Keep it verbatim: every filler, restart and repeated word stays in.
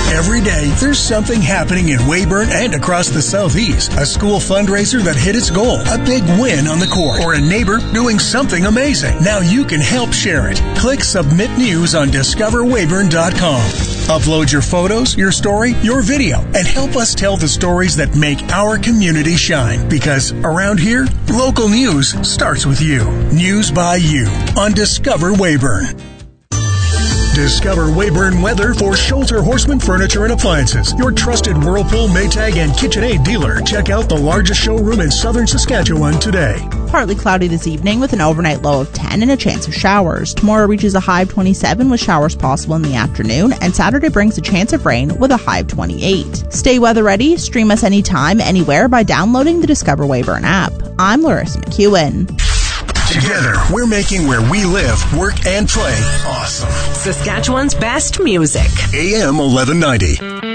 Every day, there's something happening in Weyburn and across the Southeast. A school fundraiser that hit its goal, a big win on the court, or a neighbor doing something amazing. Now you can help share it. Click Submit News on discover weyburn dot com. Upload your photos, your story, your video, and help us tell the stories that make our community shine. Because around here, local news starts with you. News by you on Discover Weyburn. Discover Weyburn weather for Schulter Horseman Furniture and Appliances, your trusted Whirlpool, Maytag, and KitchenAid dealer. Check out the largest showroom in southern Saskatchewan today. Partly cloudy this evening with an overnight low of ten and a chance of showers. Tomorrow reaches a high of twenty-seven with showers possible in the afternoon, and Saturday brings a chance of rain with a high of twenty-eight. Stay weather ready. Stream us anytime, anywhere by downloading the Discover Weyburn app. I'm Larissa McEwen. Together, we're making where we live, work, and play awesome. Saskatchewan's best music. A M eleven ninety.